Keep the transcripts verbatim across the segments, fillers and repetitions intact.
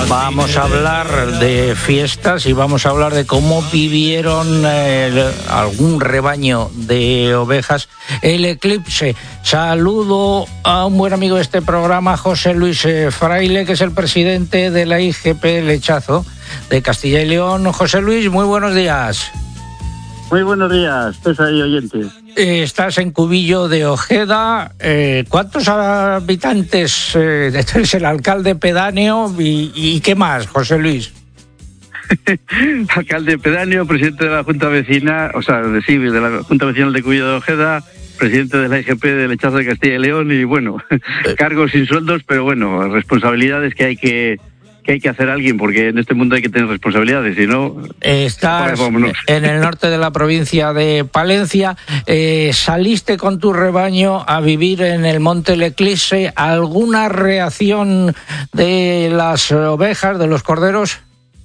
Vamos a hablar de fiestas y vamos a hablar de cómo vivieron eh, algún rebaño de ovejas el eclipse. Saludo a un buen amigo de este programa, José Luis Fraile, que es el presidente de la I G P Lechazo de Castilla y León. José Luis, muy buenos días. Muy buenos días, César y oyentes. Eh, estás en Cubillo de Ojeda. Eh, ¿Cuántos habitantes? Eh, es el alcalde pedáneo y, y ¿qué más, José Luis? Alcalde pedáneo, presidente de la Junta Vecina, o sea, de, sí, de la Junta Vecinal de Cubillo de Ojeda, presidente de la I G P de Lechazo de Castilla y León y, bueno, eh. cargos sin sueldos, pero, bueno, responsabilidades que hay que... que hay que hacer alguien, porque en este mundo hay que tener responsabilidades, si no... Estás en el norte de la provincia de Palencia, eh, saliste con tu rebaño a vivir en el Monte del Eclipse. ¿Alguna reacción de las ovejas, de los corderos?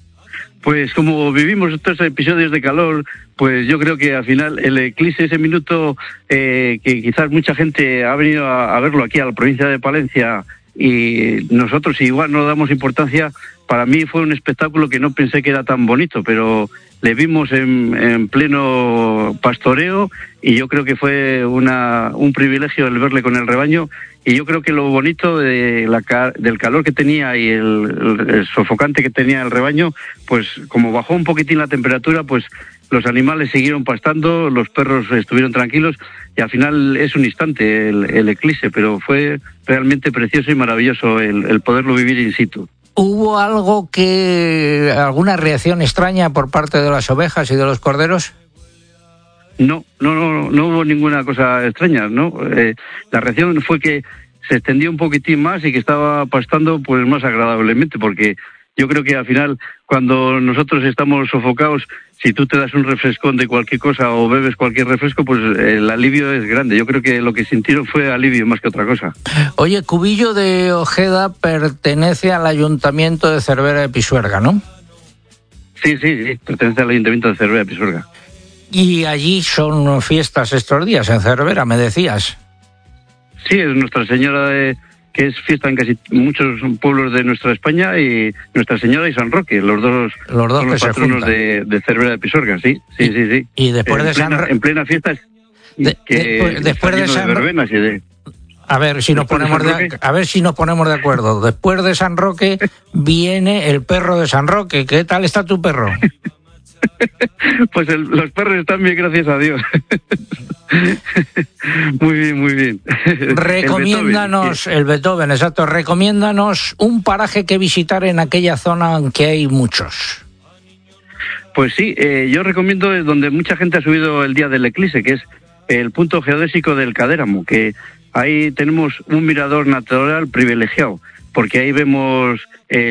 Pues como vivimos estos episodios de calor, pues yo creo que al final el eclipse, ese minuto eh, que quizás mucha gente ha venido a, a verlo aquí a la provincia de Palencia, y nosotros igual no damos importancia. Para mí fue un espectáculo que no pensé que era tan bonito, pero le vimos en, en pleno pastoreo y yo creo que fue una, un privilegio el verle con el rebaño. Y yo creo que lo bonito de la, del calor que tenía y el, el, el sofocante que tenía el rebaño, pues como bajó un poquitín la temperatura, pues los animales siguieron pastando, los perros estuvieron tranquilos y al final es un instante el, el eclipse, pero fue realmente precioso y maravilloso el, el poderlo vivir in situ. ¿Hubo algo que, alguna reacción extraña por parte de las ovejas y de los corderos? No, no, no, no hubo ninguna cosa extraña, ¿no? Eh, la reacción fue que se extendió un poquitín más y que estaba pastando pues más agradablemente, porque yo creo que al final, cuando nosotros estamos sofocados, si tú te das un refrescón de cualquier cosa o bebes cualquier refresco, pues el alivio es grande. Yo creo que lo que sintieron fue alivio más que otra cosa. Oye, Cubillo de Ojeda pertenece al Ayuntamiento de Cervera de Pisuerga, ¿no? Sí, sí, sí, pertenece al Ayuntamiento de Cervera de Pisuerga. Y allí son fiestas estos días, en Cervera, me decías. Sí, es Nuestra Señora de... que es fiesta en casi muchos pueblos de nuestra España, y Nuestra Señora y San Roque, los dos, los dos son los patronos de, de Cervera de Pisuerga, sí, sí, y, sí, sí. Y después en de plena, San Roque... En plena fiesta, de, que después, después de San Roque... De... A ver si nos ponemos de, de a ver si nos ponemos de acuerdo. Después de San Roque viene el perro de San Roque. ¿Qué tal está tu perro? Pues el, los perros están bien, gracias a Dios. Muy bien, muy bien. Recomiéndanos, el Beethoven, el Beethoven, exacto, recomiéndanos un paraje que visitar en aquella zona en que hay muchos. Pues sí, eh, yo recomiendo donde mucha gente ha subido el día del eclipse, que es el punto geodésico del Cadéramo, que ahí tenemos un mirador natural privilegiado, porque ahí vemos... Eh,